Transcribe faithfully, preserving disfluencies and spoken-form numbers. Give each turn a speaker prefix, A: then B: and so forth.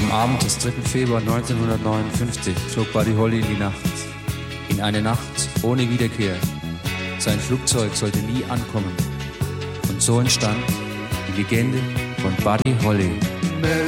A: Am Abend des dritten Februar neunzehnhundertneunundfünfzig flog Buddy Holly in die Nacht. In eine Nacht ohne Wiederkehr. Sein Flugzeug sollte nie ankommen. Und so entstand die Legende von Buddy Holly.